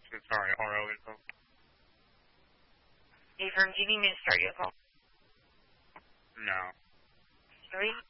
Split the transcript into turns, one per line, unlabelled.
Sorry, RO info.
Affirm, do you need me to start your call?
No.
Sorry?